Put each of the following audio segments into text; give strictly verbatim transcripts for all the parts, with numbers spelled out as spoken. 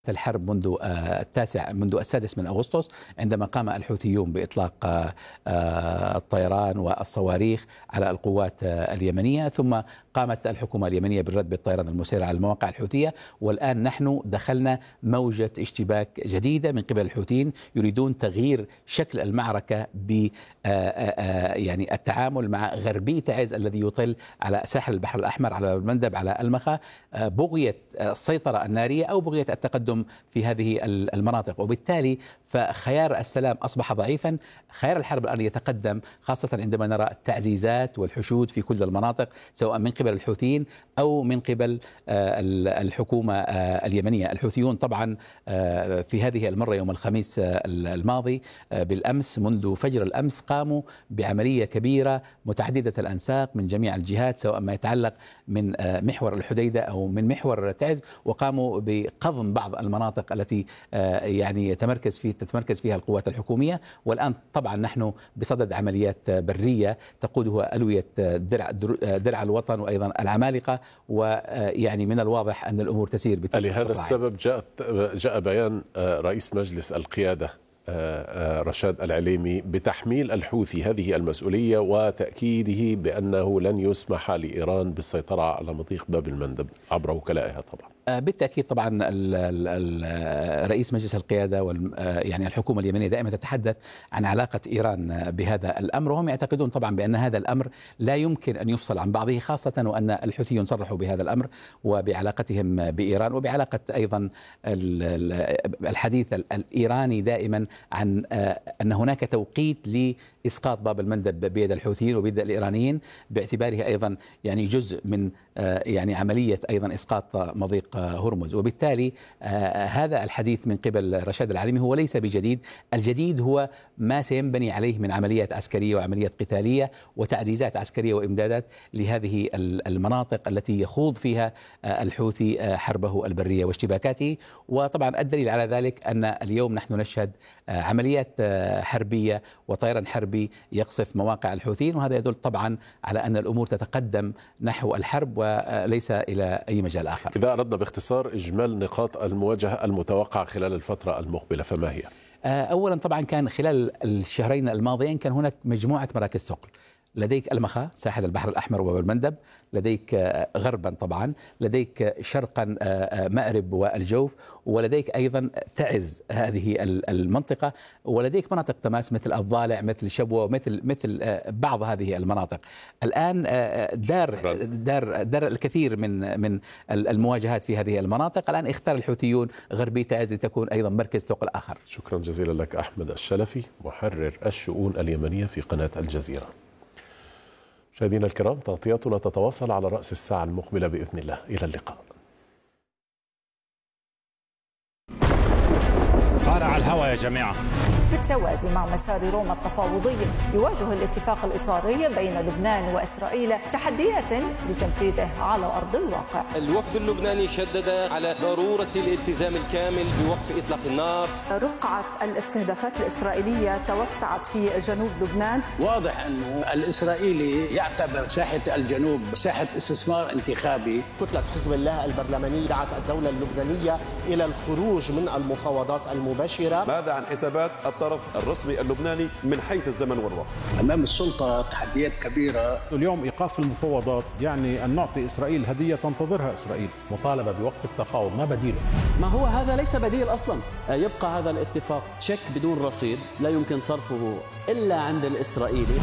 الحرب منذ التاسع منذ السادس من أغسطس، عندما قام الحوثيون بإطلاق الطيران والصواريخ على القوات اليمنية، ثم قامت الحكومة اليمنية بالرد بالطيران المسير على المواقع الحوثية، والآن نحن دخلنا موجة اشتباك جديدة من قبل الحوثيين يريدون تغيير شكل المعركة ب يعني التعامل مع غربي تعز الذي يطل على ساحل البحر الأحمر، على المندب، على المخا، بغية السيطرة النارية أو بغية التقدم في هذه المناطق. وبالتالي فخيار السلام أصبح ضعيفا، خيار الحرب الآن يتقدم، خاصة عندما نرى التعزيزات والحشود في كل المناطق سواء من قبل الحوثيين أو من قبل الحكومة اليمنية. الحوثيون طبعا في هذه المرة يوم الخميس الماضي بالأمس منذ فجر الأمس قاموا بعملية كبيرة متعددة الأنساق من جميع الجهات، سواء ما يتعلق من محور الحديدة أو من محور تعز، وقاموا بقضم بعض المناطق التي يعني يتمركز في تتمركز فيها القوات الحكومية. والآن طبعا نحن بصدد عمليات برية تقودها ألوية درع, درع الوطن وأيضا العمالقة، ويعني من الواضح أن الأمور تسير بالتسارع. لهذا السبب جاء جاء بيان رئيس مجلس القيادة رشاد العليمي بتحميل الحوثي هذه المسؤولية وتأكيده بأنه لن يسمح لإيران بالسيطرة على مضيق باب المندب عبر وكلائها. طبعا بالتأكيد طبعا رئيس مجلس القيادة يعني الحكومة اليمنية دائما تتحدث عن علاقة إيران بهذا الأمر، وهم يعتقدون طبعا بأن هذا الأمر لا يمكن أن يفصل عن بعضه، خاصة وأن الحوثيون صرحوا بهذا الأمر وبعلاقتهم بإيران وبعلاقة أيضا الحديث الإيراني دائما عن أن هناك توقيت لإسقاط باب المندب بيد الحوثيين وبيد الإيرانيين، باعتباره أيضا يعني جزء من يعني عملية أيضا إسقاط مضيق هرمز. وبالتالي هذا الحديث من قبل رشاد العليمي هو ليس بجديد، الجديد هو ما سينبني عليه من عمليات عسكرية وعمليات قتالية وتعزيزات عسكرية وإمدادات لهذه المناطق التي يخوض فيها الحوثي حربه البرية واشتباكاته. وطبعا الدليل على ذلك أن اليوم نحن نشهد عمليات حربية وطيران حربي يقصف مواقع الحوثيين، وهذا يدل طبعا على أن الأمور تتقدم نحو الحرب وليس إلى أي مجال آخر. إذا أردنا باختصار إجمال نقاط المواجهة المتوقعة خلال الفترة المقبلة فما هي؟ أولا طبعا كان خلال الشهرين الماضيين كان هناك مجموعة مراكز ثقل، لديك المخا ساحل البحر الأحمر وباب المندب، لديك غربا طبعا، لديك شرقا مأرب والجوف، ولديك أيضا تعز هذه المنطقة، ولديك مناطق تماس مثل الضالع مثل شبوة مثل مثل بعض هذه المناطق. الآن دار دار دار الكثير من من المواجهات في هذه المناطق. الآن اختار الحوثيون غربي تعز لتكون أيضا مركز ثقل آخر. شكرا جزيلا لك أحمد الشلفي محرر الشؤون اليمنية في قناة الجزيرة. مشاهدينا الكرام، تغطياتنا تتواصل على رأس الساعة المقبلة بإذن الله. إلى اللقاء. قارع الهوى يا جماعة. بالتوازي مع مسار روما التفاوضي، يواجه الاتفاق الإطاري بين لبنان وإسرائيل تحديات لتنفيذه على أرض الواقع. الوفد اللبناني شدد على ضرورة الالتزام الكامل بوقف إطلاق النار. رقعة الاستهدافات الإسرائيلية توسعت في جنوب لبنان. واضح أنه الإسرائيلي يعتبر ساحة الجنوب ساحة استثمار انتخابي. كتلة حزب الله البرلمانية دعت الدولة اللبنانية إلى الخروج من المفاوضات المباشرة. ماذا عن حسابات الطرف الرسمي اللبناني من حيث الزمن والوقت؟ أمام السلطة تحديات كبيرة. اليوم إيقاف المفاوضات يعني أن نعطي إسرائيل هدية تنتظرها إسرائيل. مطالبة بوقف التفاوض، ما بديله؟ ما هو هذا ليس بديل أصلا. يبقى هذا الاتفاق تشيك بدون رصيد لا يمكن صرفه إلا عند الإسرائيلي.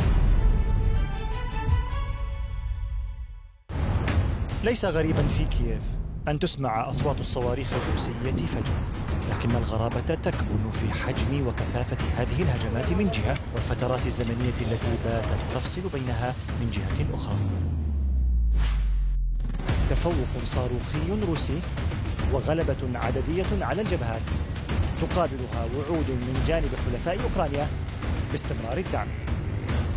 ليس غريبا في كييف أن تسمع أصوات الصواريخ الروسية فجأة، لكن الغرابة تكمن في حجم وكثافة هذه الهجمات من جهة، والفترات الزمنية التي باتت تفصل بينها من جهة أخرى. تفوق صاروخي روسي وغلبة عددية على الجبهات تقابلها وعود من جانب حلفاء أوكرانيا باستمرار الدعم.